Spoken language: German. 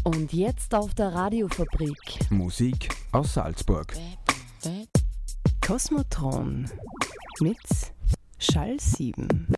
Und jetzt auf der Radiofabrik. Musik aus Salzburg. Kosmotron mit Schall 7.